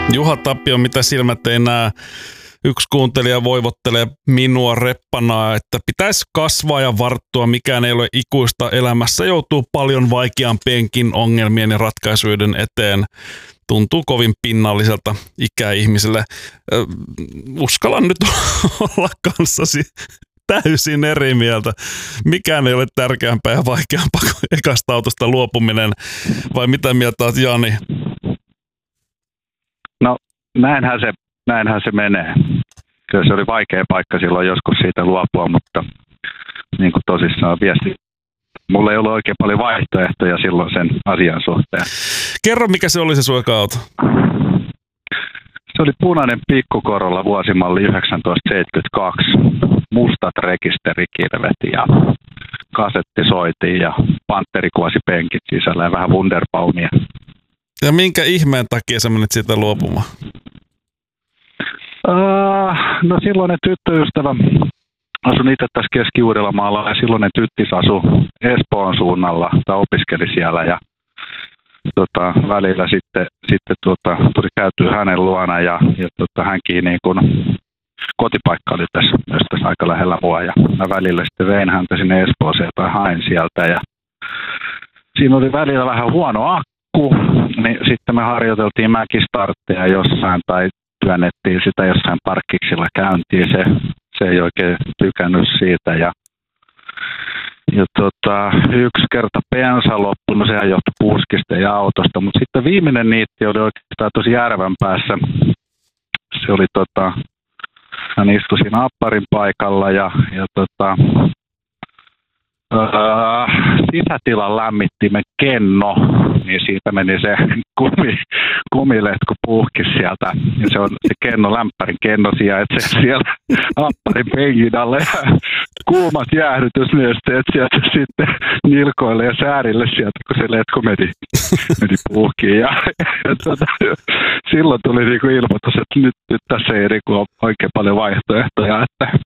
Juha Tapio, mitä silmät ei näe? Yksi kuuntelija voivottelee minua reppanaa, että pitäisi kasvaa ja varttua, mikään ei ole ikuista. Elämässä joutuu paljon vaikeampienkin ongelmien ja ratkaisuiden eteen. Tuntuu kovin pinnalliselta ikäihmiselle. Uskallan nyt olla kanssasi täysin eri mieltä. Mikään ei ole tärkeämpää ja vaikeampaa kuin ekasta autosta luopuminen. Vai mitä mieltä olet, Jani? No näinhän se menee. Kyllä se oli vaikea paikka silloin joskus siitä luopua, mutta niin kuin tosissaan viesti. Mulla ei ollut oikein paljon vaihtoehtoja silloin sen asian suhteen. Kerro, mikä se oli se sun eka auto? Se oli punainen pikkukorolla vuosimalli 1972. Mustat rekisterikilvet ja kasetti soitiin ja pantteri kuosi penkit sisällä ja vähän Wunderbaumia. Ja minkä ihmeen takia sä menit siitä luopumaan? No silloinen tyttöystävä asun itse tässä Keski-Uudellamaalla ja silloinen tyttis asui Espoon suunnalla tai opiskeli siellä ja välillä sitten tuli käytyä hänen luona ja hänkin niin kun, kotipaikka oli tässä aika lähellä mua ja mä välillä sitten vein häntä sinne Espooseen tai hain sieltä ja siinä oli välillä vähän huono akku, niin sitten me harjoiteltiin mäkistartteja jossain tai työnnettiin sitä jossain parkkiksilla käyntiin. Se ei oikein tykännyt siitä ja yksi kerta bensa loppui, no sehän johtui puskista ja autosta, mutta sitten viimeinen niitti oli oikeastaan tosi järven päässä. Se oli hän istui siinä apparin paikalla ja sisätilan lämmittimen kenno, niin siitä meni se kumiletku puhkis sieltä. Ja se on se kenno, lämpärin kenno sijaitsee siellä apparin penkin alle. Kuumat jäähdytysnesteet sieltä sitten nilkoille ja säärille sieltä, kun se letku meni puhkiin. Ja silloin tuli niinku ilmoitus, että nyt tässä ei ole oikein paljon vaihtoehtoja, että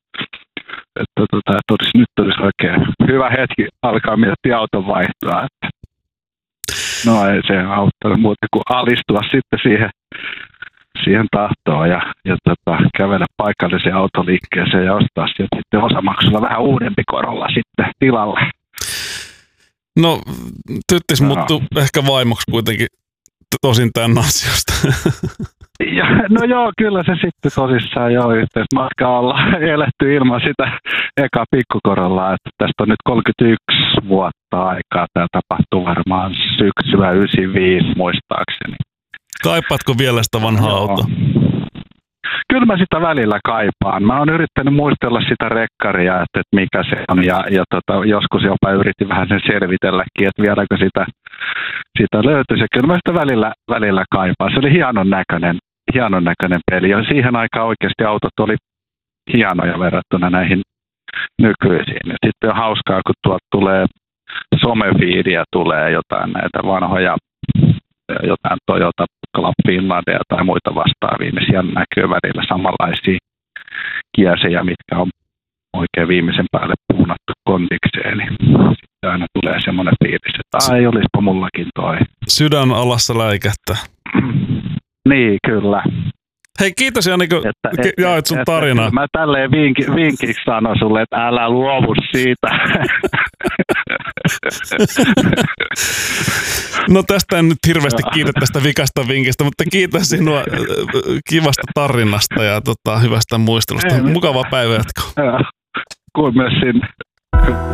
nyt olisi oikein hyvä hetki alkaa miettiä auton vaihtoa. No ei se auttanut muuta kuin alistua sitten siihen tahtoon ja kävellä paikalliseen autoliikkeeseen ja ostaa sieltä sitten osamaksulla vähän uudempi Corolla sitten tilalle. No tyttis muuttui ehkä vaimoksi kuitenkin tosin tämän asiasta. Ja, no joo, kyllä se sitten tosissaan jo yhteismatka ollaan eletty ilman sitä eka pikkukorollaa, että tästä on nyt 31 vuotta aikaa. Tämä tapahtui varmaan syksyä 95 muistaakseni. Kaipaatko vielä sitä vanhaa autoa? Kyllä mä sitä välillä kaipaan. Mä oon yrittänyt muistella sitä rekkaria, että mikä se on ja joskus jopa yritin vähän sen selvitelläkin, että vieläkö sitä löytyisi. Kyllä mä sitä välillä kaipaan. Se oli hienon näköinen peli ja siihen aikaan oikeasti autot oli hienoja verrattuna näihin nykyisiin. Ja sitten on hauskaa, kun tuolta tulee somefiidiä, tulee jotain näitä vanhoja, jotain Toyota Club Finlandia tai muita vastaavia, niin siellä näkyy välillä samanlaisia kiesejä, mitkä on oikein viimeisen päälle puunattu kondikseen, niin sitten aina tulee semmoinen fiilis, että ai olispa mullakin toi. Sydän alassa läikähtää. Niin, kyllä. Hei, kiitos Jani, kun jaoit sun tarinaa. Mä tälleen vinkiksi sanon sulle, että älä luovu siitä. No tästä en nyt hirveästi kiitä tästä vikasta vinkistä, mutta kiitos sinua kivasta tarinasta ja hyvästä muistelusta. Mukavaa päivänjatkoa. Kuin myös sinne.